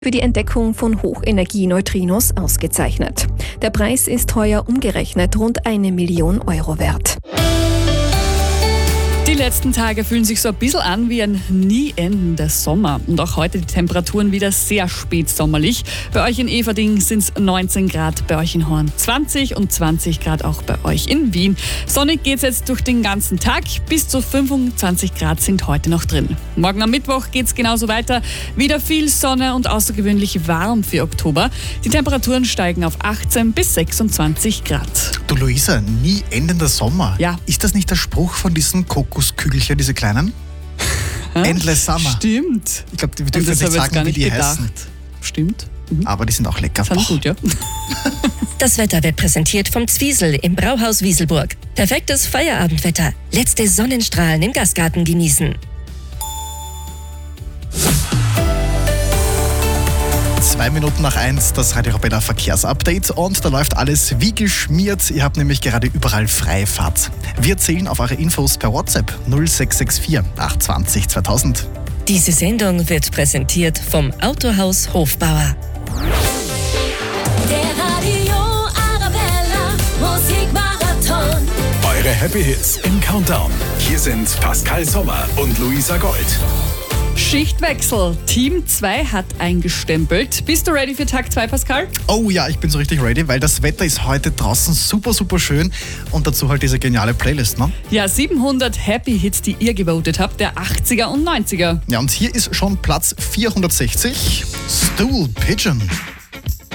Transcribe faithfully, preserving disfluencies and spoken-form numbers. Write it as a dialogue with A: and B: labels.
A: für die Entdeckung von Hochenergie-Neutrinos ausgezeichnet. Der Preis ist heuer umgerechnet rund eine Million Euro wert.
B: Die letzten Tage fühlen sich so ein bisschen an wie ein nie endender Sommer. Und auch heute die Temperaturen wieder sehr spätsommerlich. Bei euch in Everding sind es neunzehn Grad, bei euch in Horn zwanzig und zwanzig Grad auch bei euch in Wien. Sonnig geht es jetzt durch den ganzen Tag. Bis zu fünfundzwanzig Grad sind heute noch drin. Morgen am Mittwoch geht es genauso weiter. Wieder viel Sonne und außergewöhnlich warm für Oktober. Die Temperaturen steigen auf achtzehn bis sechsundzwanzig Grad.
C: Du Luisa, nie endender Sommer.
B: Ja.
C: Ist das nicht der Spruch von diesen Kokoskügelchen, diese kleinen? Endless Summer.
B: Stimmt.
C: Ich glaube, wir
B: Und
C: dürfen
B: das
C: jetzt
B: habe
C: nicht
B: ich jetzt gar
C: sagen, wie
B: nicht
C: die
B: gedacht.
C: heißen.
B: Stimmt. Mhm.
C: Aber die sind auch lecker.
B: Sind gut, ja.
D: Das Wetter wird präsentiert vom Zwiesel im Brauhaus Wieselburg. Perfektes Feierabendwetter. Letzte Sonnenstrahlen im Gastgarten genießen.
C: Zwei Minuten nach eins, das Radio Arabella Verkehrsupdate und da läuft alles wie geschmiert. Ihr habt nämlich gerade überall freie Fahrt. Wir zählen auf eure Infos per WhatsApp null sechs sechs vier acht zwei null zweitausend.
D: Diese Sendung wird präsentiert vom Autohaus Hofbauer.
E: Der Radio Arabella Musikmarathon.
F: Eure Happy Hits im Countdown. Hier sind Pascal Sommer und Luisa Gold.
B: Schichtwechsel. Team zwei hat eingestempelt. Bist du ready für Tag zwei, Pascal?
C: Oh ja, ich bin so richtig ready, weil das Wetter ist heute draußen super, super schön und dazu halt diese geniale Playlist, ne?
B: Ja, siebenhundert Happy Hits, die ihr gewotet habt, der achtziger und neunziger.
C: Ja, und hier ist schon Platz vierhundertsechzig, Stool Pigeon.